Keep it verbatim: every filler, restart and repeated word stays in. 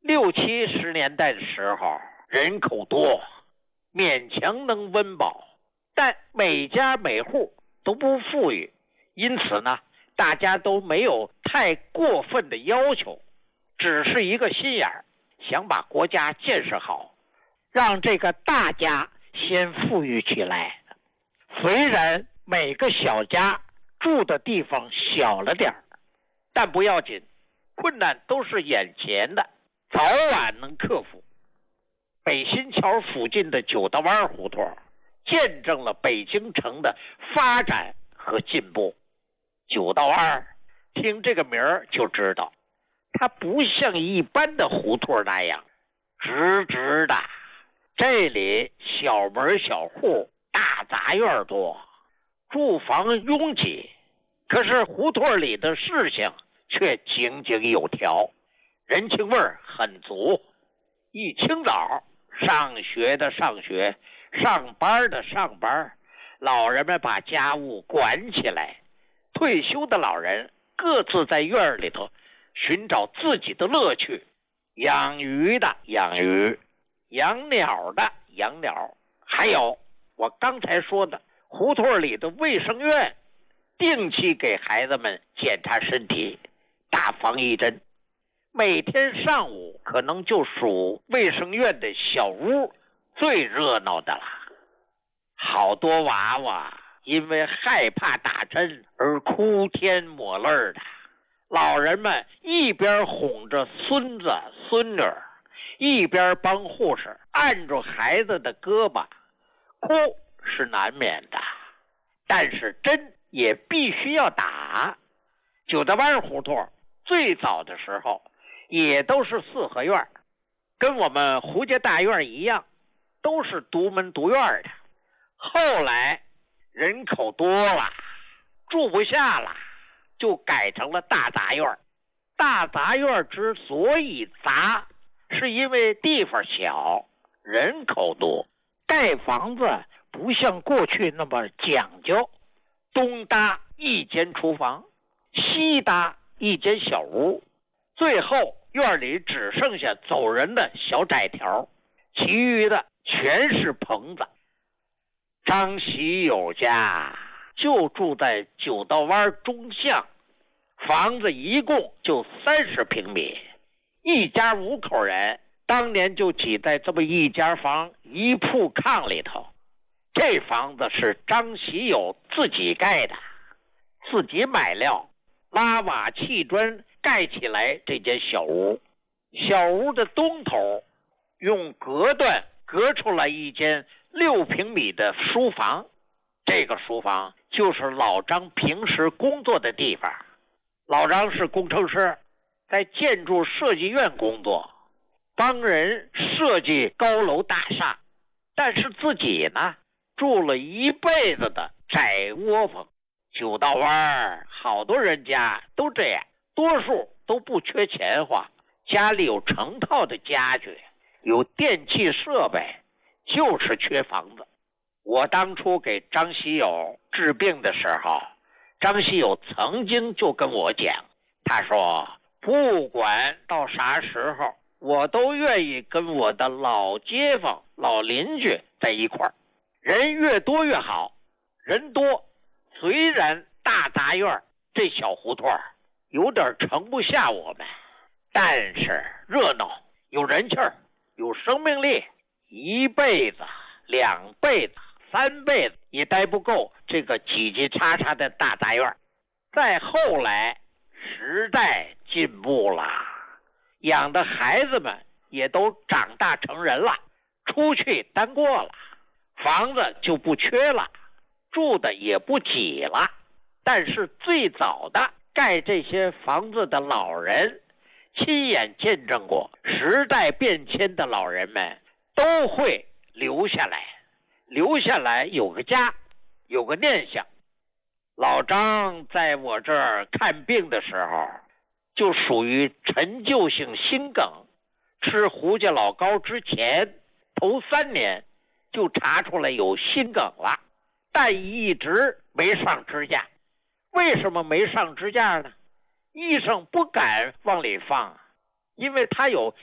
六七十年代的时候，人口多，勉强能温饱，但每家每户都不富裕，因此呢，大家都没有太过分的要求，只是一个心眼儿，想把国家建设好，让这个大家先富裕起来。虽然每个小家住的地方小了点儿，但不要紧，困难都是眼前的，早晚能克服。北新桥附近的九道湾胡同见证了北京城的发展和进步。九道湾听这个名儿就知道，它不像一般的胡同那样直直的，这里小门小户，大杂院多，住房拥挤，可是胡同里的事情却井井有条，人情味儿很足。一清早，上学的上学，上班的上班，老人们把家务管起来，退休的老人各自在院里头寻找自己的乐趣，养鱼的养鱼，养鸟的养鸟，还有我刚才说的胡同里的卫生院，定期给孩子们检查身体，打防疫针。每天上午可能就属卫生院的小屋最热闹的了，好多娃娃因为害怕打针而哭天抹泪的，老人们一边哄着孙子孙女，一边帮护士按住孩子的胳膊，哭是难免的，但是针也必须要打。九道湾胡同最早的时候也都是四合院，跟我们胡家大院一样，都是独门独院的。后来人口多了，住不下了，就改成了大杂院。大杂院之所以杂，是因为地方小，人口多，盖房子不像过去那么讲究，东搭一间厨房，西搭一间小屋，最后院里只剩下走人的小窄条，其余的全是棚子。张喜友家就住在九道湾中巷，房子一共就三十平米，一家五口人当年就挤在这么一间房一铺炕里头。这房子是张喜友自己盖的，自己买料，拉瓦砌砖盖起来这间小屋。小屋的东头用隔断隔出来一间六平米的书房，这个书房就是老张平时工作的地方。老张是工程师，在建筑设计院工作，帮人设计高楼大厦，但是自己呢住了一辈子的窄窝棚。九道湾好多人家都这样，多数都不缺钱花，家里有成套的家具，有电器设备，就是缺房子。我当初给张喜友治病的时候，张喜友曾经就跟我讲，他说不管到啥时候，我都愿意跟我的老街坊老邻居在一块儿，人越多越好。人多，虽然大杂院这小胡同有点盛不下我们，但是热闹，有人气儿，有生命力，一辈子两辈子三辈子也待不够这个挤挤叉叉的大杂院。再后来时代进步了，养的孩子们也都长大成人了，出去单过了，房子就不缺了，住的也不挤了。但是最早的盖这些房子的老人，亲眼见证过时代变迁的老人们都会留下来，留下来有个家，有个念想。老张在我这儿看病的时候，就属于陈旧性心梗，吃胡家老膏之前头三年就查出来有心梗了，但一直没上支架。为什么没上支架呢？医生不敢往里放，因为他有